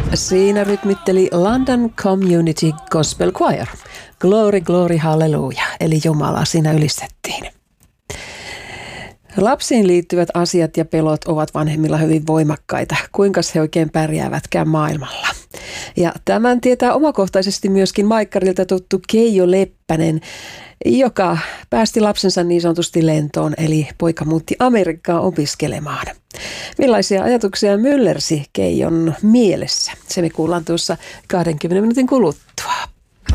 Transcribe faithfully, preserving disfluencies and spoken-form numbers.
Siinä rytmitteli London Community Gospel Choir. Glory, glory, hallelujah, eli Jumala siinä ylistettiin. Lapsiin liittyvät asiat ja pelot ovat vanhemmilla hyvin voimakkaita. Kuinka he oikein pärjäävätkään maailmalla? Ja tämän tietää omakohtaisesti myöskin Maikkarilta tuttu Keijo Leppänen, joka päästi lapsensa niin sanotusti lentoon, eli poika muutti Amerikkaan opiskelemaan. Millaisia ajatuksia myllersi Keijon mielessä? Se me kuullaan tuossa kahdenkymmenen minuutin kuluttua.